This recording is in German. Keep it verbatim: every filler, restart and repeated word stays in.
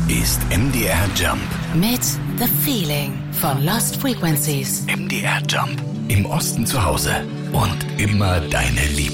ist M D R Jump. Mit The Feeling von Lost Frequencies. M D R Jump. Im Osten zu Hause und immer deine Liebe.